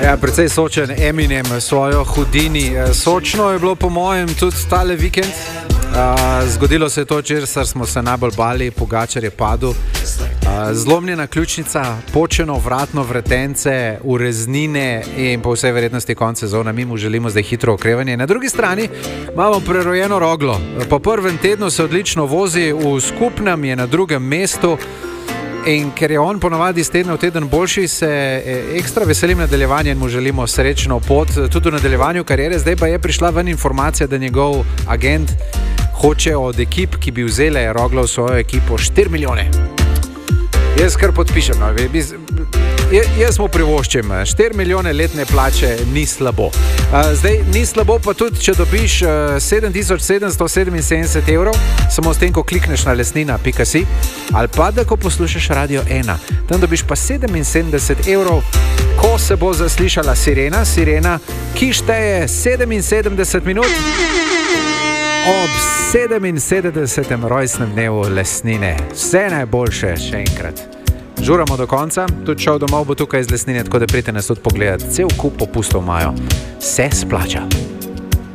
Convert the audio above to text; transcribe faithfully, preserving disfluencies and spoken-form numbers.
Ja, precej sočen Eminem svojo Houdini. Sočno je bilo po mojem tudi tale vikend. Uh, zgodilo se je to, česar smo se najbolj bali, Pogačar je padel. Uh, zlomljena ključnica, počeno vratno vretence, ureznine in po vsej verjetnosti konec sezone. Mi mu želimo zdaj hitro okrevanje. Na drugi strani imamo prerojeno Roglo. Po prvem tednu se odlično vozi, v skupnem je na drugem mestu. In ker je on ponovadi iz tedna v teden boljši, se ekstra veselim nadaljevanja in mu želimo srečno pot tudi v nadaljevanju kariere. Zdaj pa je prišla ven informacija, da njegov agent hoče od ekip, ki bi vzele Roglo v svojo ekipo, štiri milijone. Jaz kar podpišem, no, jaz mu privoščim, štiri milijone letne plače ni slabo. Zdaj, ni slabo pa tudi, če dobiš sedem tisoč sedemsto sedeminsedemdeset evrov, samo s tem, ko klikneš na lesnina pika si, ali pa da, ko poslušaš Radio ena, tam dobiš pa sedeminsedemdeset evrov, ko se bo zaslišala sirena, sirena, ki šteje sedeminsedemdeset minut ob sedeminsedemdesetem rojstnem dnevu lesnine. Vse najboljše še enkrat. Žuramo do konca, tudi šel domov bo tukaj iz lesnine, tako da pridite nas tudi pogledati. Cel kup popustov imajo. Se splača.